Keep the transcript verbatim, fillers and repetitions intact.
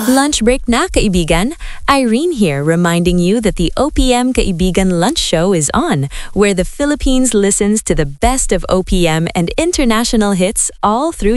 Lunch break na, kaibigan. Irene here, reminding you that the O P M Kaibigan Lunch Show is on, where the Philippines listens to the best of O P M and international hits all through